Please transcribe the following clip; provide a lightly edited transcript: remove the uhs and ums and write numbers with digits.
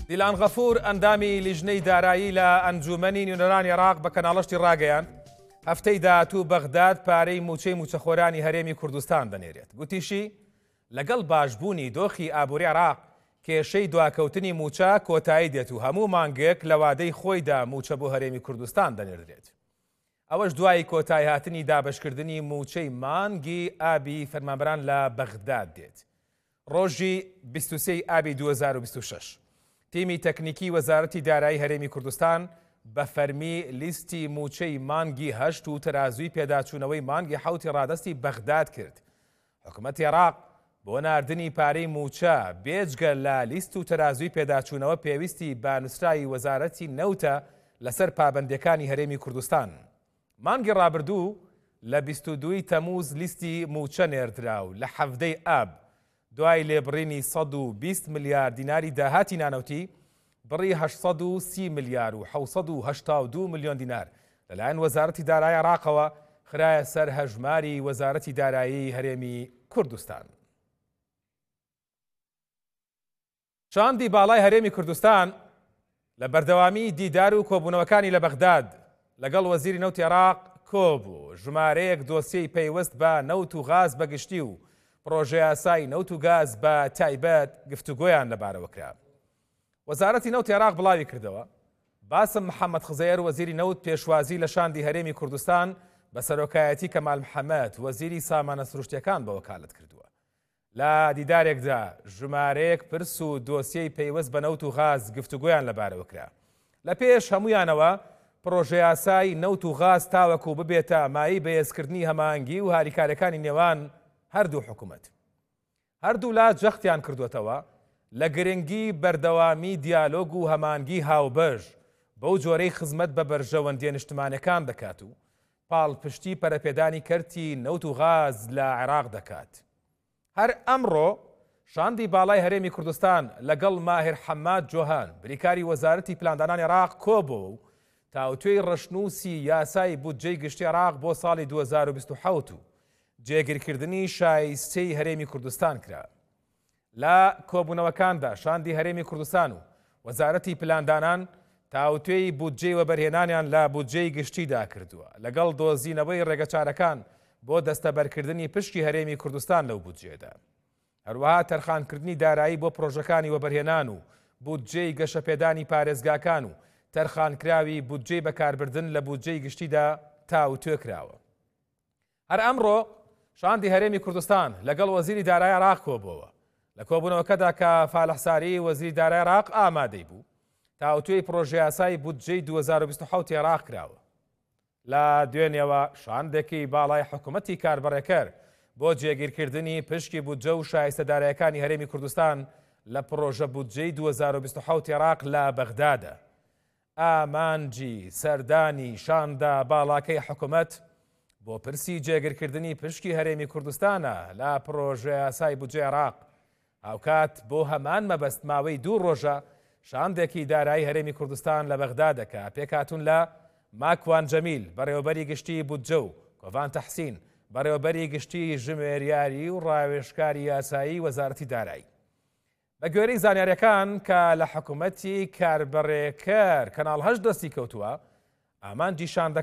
دیلان غەفور ئەندامی لیژنەی دارایی لە ئەنجومەنی نوێنەرانی عێراق بە کەناڵەشتی ڕاگەیان هەفتەی داهاتوو بەغداد پارەی موچەی موچەخۆرانی هەرێمی کوردستان دەنێرێت. گوتیشی لەگەڵ باشبوونی دۆخی ئابووری عێراق کێشەی دواکەوتنی موچە کۆتایی دێت و هەموو مانگێک لە وادەی خۆیدا موچە بۆ هەرێمی کوردستان دەنێردرێت. ئەوەش دوای کۆتایی هاتنی دابەشکردنی موچەی مانگی ئابی فەرمانبەران لە بەغداد دێت. ڕۆژی 23 ئابی 2026 تیمی تەکنیکی وەزارەتی دارایی هەرێمی کوردستان بە فەرمی لیستی موچەی مانگی هەشت و تەرازوی پێداچوونەوەی مانگی حوتی ڕادستی بەغداد کرد. حکوومەتی عێراق بۆ ناردنی پارەی موچە بێجگە لە لیست و تەرازوی پێداچوونەوە پێویستی بە نووسراوی وەزارەتی نەوتە لەسەر پابەندەکانی هەرێمی کوردستان. مانگی ڕابردوو لە 22 تەمووز لیستی موچە نێردرا و لە 17 ئاب دوای لێبڕینی 120 ملیار دیناری داهاتی نانەوتی بڕی 830 ملیار و 782 ملیۆن دینار لەلایەن وەزارەتی دارایی عێراقەوە خرایە سەر هەژماری وەزارەتی دارایی هەرێمی کوردستان. شاندی باڵای هەرێمی کوردستان لە بەردەوامی دیدار و کۆبوونەوەکانی لە بەغداد لەگەڵ وەزیری نەوتی عێراق کۆبوو. ژمارەیەک دۆسیەی پەیوەست بە نەوت و غاز بەگشتی و پرۆژە یاسای نەوت و گاز بە تایبەت گفتوگۆیان لەبارەوە کرا. وەزارەتی نەوتی عێراق بڵاوی کردەوە باسم محەممەد خزەیەر وەزیری نەوت پێشوازی لە شاندی هەرێمی کوردستان بە سەرۆکایەتی کەمال محەممەد وەزیری سامانە سروشتیەکان بە وەکالەت کردووە. لە دیدارێکدا ژمارەیەک پرس و دۆسیەی پەیوەست بە نەوت و غاز گفتوگۆیان لەبارەوە کرا. لە پێش هەمویانەوە پرۆژە یاسای نەوت و غاز تاوەکو ببێتە مایی بەهێزکردنی هەماهەنگی و هاریکاریەکانی نێوان هەردوو حکوومەت. هەردوو لا جەختیان کردوێتەوە لە گرنگی بەردەوامی دیالۆگ و هەمانگی هاوبەش بەو جۆرەی خزمەت بە بەرژەوەندیە نیشتمانەکان دەکات و پاڵپشتی پەرەپێدانی کەرتی نەوت و غاز لە عێراق دەکات. هەر ئەمڕۆ شاندی باڵای هەرێمی کوردستان لەگەڵ ماهر حەماد جۆهان بریکاری وەزارەتی پلاندانانی عێراق کۆبوو و تاوتوێی ڕەشنووسی یاسای بودجەی گشتی عێراق بۆ ساڵی 2027 و جێگیرکردنی شایستەی هەرێمی کوردستان کرا. لە کۆبوونەوەکاندا شاندی هەرێمی کوردستان و وەزارەتی پلاندانان تاوتوێی بودجەی وەبەرهێنانیان لە بودجەی گشتیدا کردووە لەگەڵ دۆزینەوەی ڕێگەچارەکان بۆ دەستەبەرکردنی پشتی هەرێمی کوردستان لەو بودجێدا. هەروەها تەرخانکردنی دارایی بۆ پرۆژەکانی وەبەرهێنان و بودجەی گەشەپێدانی پارێزگاکان و تەرخانکراوی بودجەی بەکاربردن لە بودجەی گشتیدا تاوتوێ کراوە. هەر ئەمڕۆ شاندی هەرێمی کوردستان لەگەڵ وەزیری دارایی عێراق کۆبووەوە. لە کۆبوونەوەکەدا کە فالەحساری وەزیری دارایی عێراق ئامادەی بوو تاوتوێی پرۆژە یاسای بودجەی 2027 عێراق کراوە. لە دوێنێەوە شاندێکی باڵای حکوومەتی کاربڕێکەر بۆ جێگیرکردنی پشکی بودجە و شایستەدارایەکانی هەرێمی کوردستان لە پرۆژە بودجەی 2027 عێراق لە بەغدادە. ئامانجی سەردانی شاندا باڵاکەی حکوومەت بۆ پرسی جێگیرکردنی پشکی هەرێمی کوردستانە لە پرۆژە یاسای بودجەی عێراق. ئاوکات بۆ هەمان مەبەست ماوەی 2 ڕۆژە شاندێکی دارایی هەرێمی کوردستان لە بەغدادەکە پێکاتون لە ماکوان جەمیل بەڕێوەبەری گشتی بودجە و کۆڤان تەحسین بەڕێوەبەری گشتی ژمێریاری و ڕاوێژکاری یاسایی وەزارەتی دارایی. بە گوێرەی زانیاریەکان کە لە حکوومەتی کاربڕێکەر کەناڵ 8 دەستی کەوتووە ئامانجی شاندەکە